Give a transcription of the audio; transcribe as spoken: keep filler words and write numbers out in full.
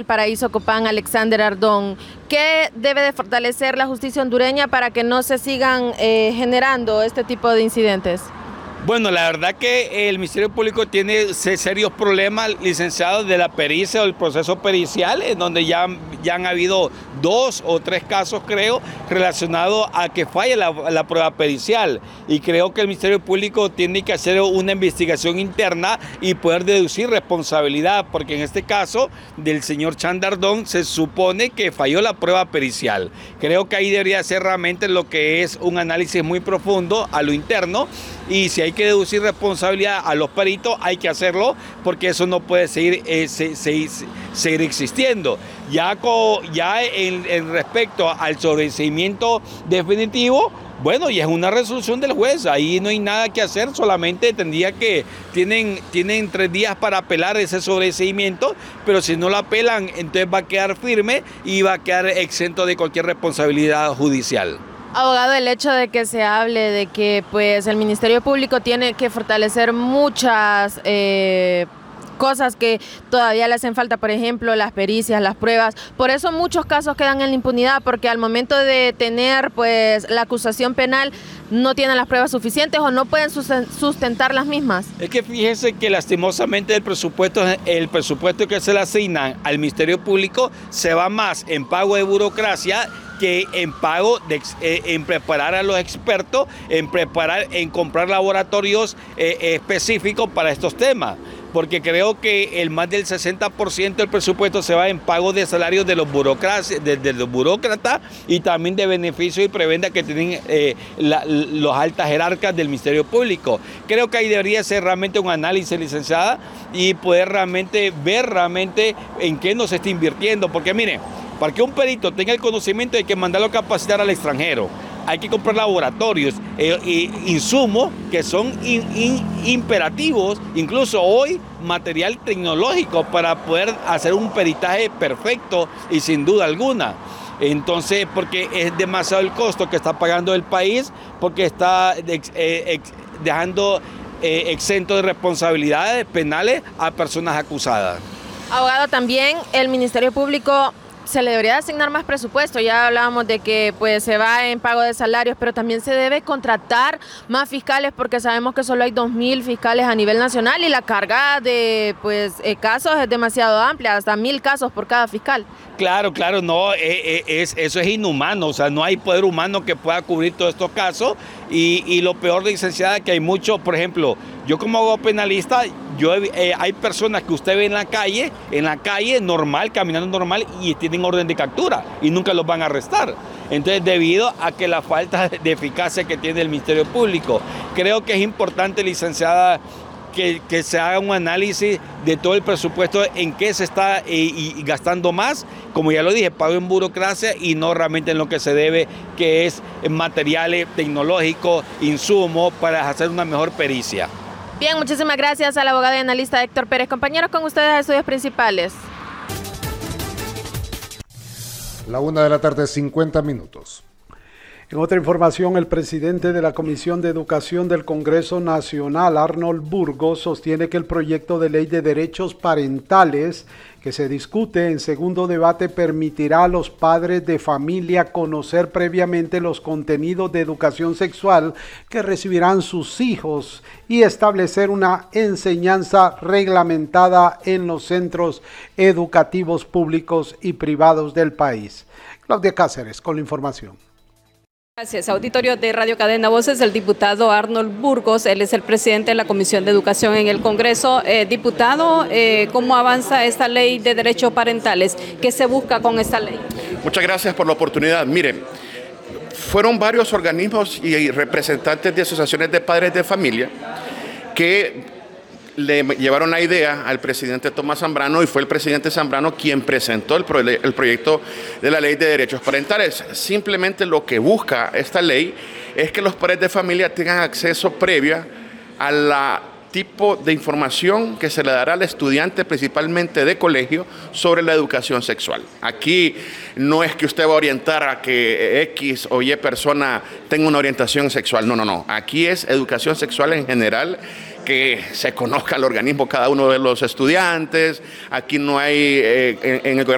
Paraíso Copán, Alexander Ardón. ¿Qué debe de fortalecer la justicia hondureña para que no se sigan eh, generando este tipo de incidentes? Bueno, la verdad que el Ministerio Público tiene serios problemas, licenciados, de la pericia o el proceso pericial, en donde ya, ya han habido dos o tres casos, creo, relacionados a que falle la, la prueba pericial. Y creo que el Ministerio Público tiene que hacer una investigación interna y poder deducir responsabilidad, porque en este caso del señor Chandardón se supone que falló la prueba pericial. Creo que ahí debería ser realmente lo que es un análisis muy profundo a lo interno, y si hay que deducir responsabilidad a los peritos, hay que hacerlo, porque eso no puede seguir, eh, se, se, se, seguir existiendo. Ya, co, ya en, en respecto al sobreseimiento definitivo, bueno, y es una resolución del juez, ahí no hay nada que hacer, solamente tendría que, tienen, tienen tres días para apelar ese sobreseimiento, pero si no lo apelan, entonces va a quedar firme y va a quedar exento de cualquier responsabilidad judicial. Abogado, el hecho de que se hable de que pues el Ministerio Público tiene que fortalecer muchas eh, cosas que todavía le hacen falta, por ejemplo, las pericias, las pruebas, por eso muchos casos quedan en la impunidad, porque al momento de tener pues la acusación penal no tienen las pruebas suficientes o no pueden sustentar las mismas. Es que fíjense que lastimosamente el presupuesto, el presupuesto que se le asignan al Ministerio Público se va más en pago de burocracia que en pago de, eh, en preparar a los expertos, en preparar, en comprar laboratorios eh, específicos para estos temas. Porque creo que el más del sesenta por ciento del presupuesto se va en pago de salarios de los, de, de los burócratas y también de beneficios y prebendas que tienen eh, la, los altas jerarcas del Ministerio Público. Creo que ahí debería ser realmente un análisis, licenciada, y poder realmente ver realmente en qué nos está invirtiendo. Porque mire, para que un perito tenga el conocimiento hay que mandarlo a capacitar al extranjero. Hay que comprar laboratorios, eh, eh, insumos que son in, in, imperativos, incluso hoy material tecnológico para poder hacer un peritaje perfecto y sin duda alguna. Entonces, porque es demasiado el costo que está pagando el país, porque está ex, eh, ex, dejando eh, exento de responsabilidades penales a personas acusadas. Abogado, también el Ministerio Público se le debería asignar más presupuesto. Ya hablábamos de que pues se va en pago de salarios, pero también se debe contratar más fiscales, porque sabemos que solo hay dos mil fiscales a nivel nacional y la carga de pues eh, casos es demasiado amplia, hasta mil casos por cada fiscal. Claro, claro, no, eh, es, eso es inhumano, o sea, no hay poder humano que pueda cubrir todos estos casos, y, y lo peor, licenciada, que hay mucho, por ejemplo, yo como abogado penalista, yo, eh, hay personas que usted ve en la calle, en la calle normal, caminando normal, y tienen orden de captura y nunca los van a arrestar. Entonces, debido a que la falta de eficacia que tiene el Ministerio Público, creo que es importante, licenciada, Que, que se haga un análisis de todo el presupuesto, en qué se está eh, y gastando más, como ya lo dije, pago en burocracia y no realmente en lo que se debe, que es en materiales tecnológicos, insumos para hacer una mejor pericia. Bien, muchísimas gracias al abogado y analista Héctor Pérez. Compañeros, con ustedes a Estudios Principales. La una de la tarde, cincuenta minutos. En otra información, el presidente de la Comisión de Educación del Congreso Nacional, Arnold Burgos, sostiene que el proyecto de ley de derechos parentales que se discute en segundo debate permitirá a los padres de familia conocer previamente los contenidos de educación sexual que recibirán sus hijos y establecer una enseñanza reglamentada en los centros educativos públicos y privados del país. Claudia Cáceres con la información. Gracias. Auditorio de Radio Cadena Voces, el diputado Arnold Burgos, él es el presidente de la Comisión de Educación en el Congreso. Eh, diputado, eh, ¿cómo avanza esta ley de derechos parentales? ¿Qué se busca con esta ley? Muchas gracias por la oportunidad. Miren, fueron varios organismos y representantes de asociaciones de padres de familia que le llevaron la idea al presidente Tomás Zambrano, y fue el presidente Zambrano quien presentó el, pro, el proyecto de la ley de derechos parentales. Simplemente lo que busca esta ley es que los padres de familia tengan acceso previo a la tipo de información que se le dará al estudiante, principalmente de colegio, sobre la educación sexual. Aquí no es que usted va a orientar a que X o Y persona tenga una orientación sexual, no, no, no. Aquí es educación sexual en general, que se conozca el organismo cada uno de los estudiantes. Aquí no hay, eh, en, en el